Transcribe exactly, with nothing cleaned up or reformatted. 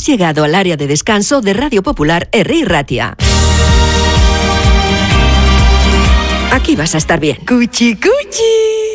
llegado al área de descanso de Radio Popular Herri Ratia. Aquí vas a estar bien. ¡Cuchi, cuchi!